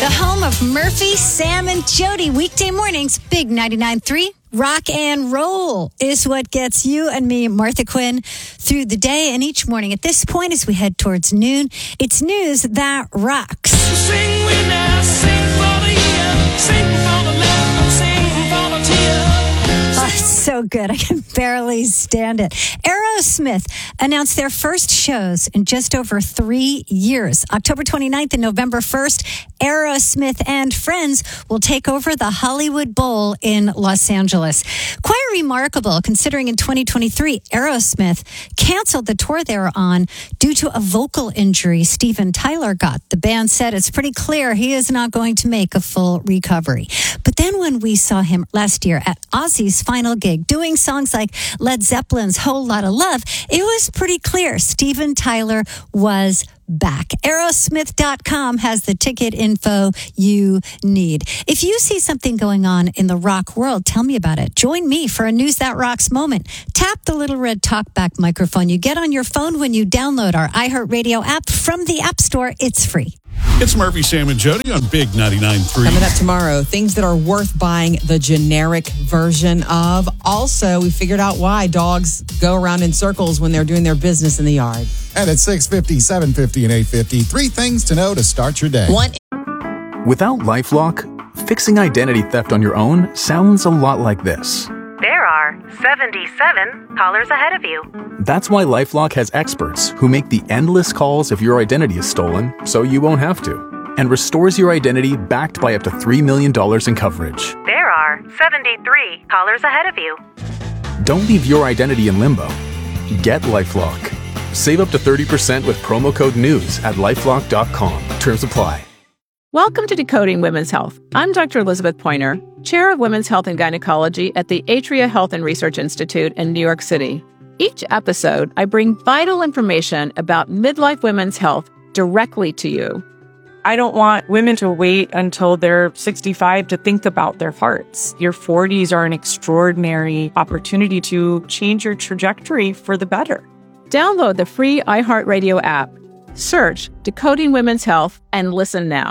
The home of Murphy, Sam, and Jody. Weekday mornings, Big 99.3. Rock and roll is what gets you and me, Martha Quinn, through the day and each morning. At this point, as we head towards noon, it's news that rocks. Sing we now, sing for the year, sing for the love, sing for the tear. Oh, so good. I can barely stand it. Aerosmith announced their first shows in just over 3 years. October 29th and November 1st, Aerosmith and Friends will take over the Hollywood Bowl in Los Angeles. Quite remarkable considering in 2023, Aerosmith canceled the tour they were on due to a vocal injury Steven Tyler got. The band said it's pretty clear he is not going to make a full recovery. But then when we saw him last year at Ozzy's final gig, doing songs like Led Zeppelin's Whole Lotta Love, it was pretty clear Steven Tyler was back. Aerosmith.com has the ticket info you need. If you see something going on in the rock world, tell me about it. Join me for a News That Rocks moment. Tap the little red talkback microphone you get on your phone when you download our iHeartRadio app from the App Store. It's free. It's Murphy, Sam, and Jody on Big 99.3. Coming up tomorrow, things that are worth buying the generic version of. Also, we figured out why dogs go around in circles when they're doing their business in the yard. And at 6:50, 7:50, and 8:50, 3 things to know to start your day. Without LifeLock, fixing identity theft on your own sounds a lot like this. There are 77 callers ahead of you. That's why LifeLock has experts who make the endless calls if your identity is stolen, so you won't have to, and restores your identity backed by up to $3 million in coverage. There are 73 callers ahead of you. Don't leave your identity in limbo. Get LifeLock. Save up to 30% with promo code NEWS at LifeLock.com. Terms apply. Welcome to Decoding Women's Health. I'm Dr. Elizabeth Pointer, Chair of Women's Health and Gynecology at the Atria Health and Research Institute in New York City. Each episode, I bring vital information about midlife women's health directly to you. I don't want women to wait until they're 65 to think about their hearts. Your 40s are an extraordinary opportunity to change your trajectory for the better. Download the free iHeartRadio app. Search Decoding Women's Health and listen now.